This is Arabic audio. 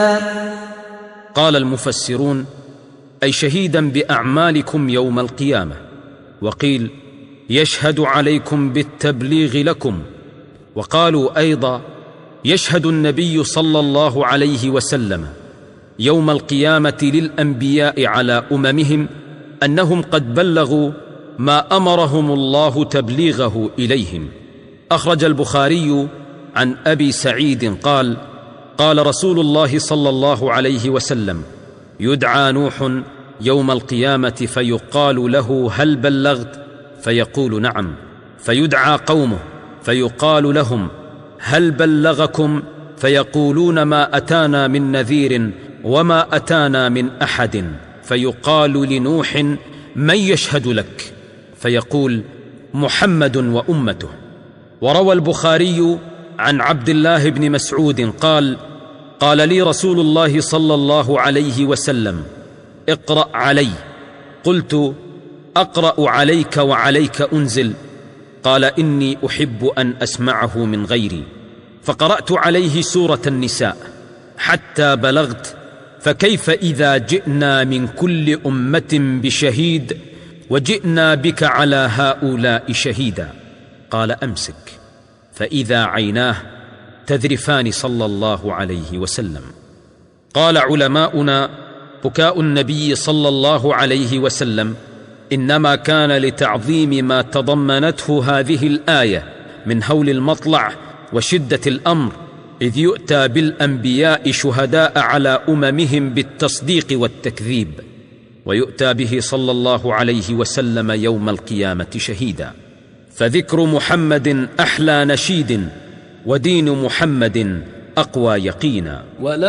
قال المفسرون: أي شهيدا بأعمالكم يوم القيامة. وقيل: يشهد عليكم بالتبليغ لكم. وقالوا أيضا: يشهد النبي صلى الله عليه وسلم يوم القيامة للأنبياء على أممهم أنهم قد بلغوا ما أمرهم الله تبليغه إليهم. أخرج البخاري عن أبي سعيد قال: قال رسول الله صلى الله عليه وسلم: يدعى نوح يوم القيامة فيقال له: هل بلغت؟ فيقول: نعم. فيدعى قومه فيقال لهم: هل بلغكم؟ فيقولون: ما أتانا من نذير وما أتانا من أحد. فيقال لنوح: من يشهد لك؟ فيقول: محمد وأمته. وروى البخاري عن عبد الله بن مسعود قال: قال لي رسول الله صلى الله عليه وسلم: اقرأ علي. قلت: أقرأ عليك وعليك أنزل؟ قال: إني أحب أن أسمعه من غيري. فقرأت عليه سورة النساء حتى بلغت: فكيف إذا جئنا من كل أمة بشهيد وجئنا بك على هؤلاء شهيدا؟ قال: أمسك. فإذا عيناه تذرفان صلى الله عليه وسلم. قال علماؤنا: بكاء النبي صلى الله عليه وسلم إنما كان لتعظيم ما تضمنته هذه الآية من هول المطلع وشدة الأمر، إذ يؤتى بالأنبياء شهداء على أممهم بالتصديق والتكذيب، ويؤتى به صلى الله عليه وسلم يوم القيامة شهيدا. فذكر محمد أحلى نشيد، ودين محمد أقوى يقينا.